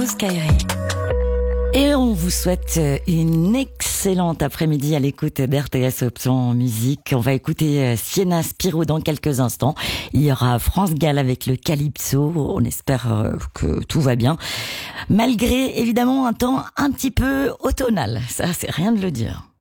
Rose Kairi. Et on vous souhaite une excellente après-midi à l'écoute d'RTS Option Musique. On va écouter Sienna Spiro dans quelques instants. Il y aura France Gall avec le Calypso. On espère que tout va bien. Malgré évidemment un temps un petit peu automnal. Ça, c'est rien de le dire.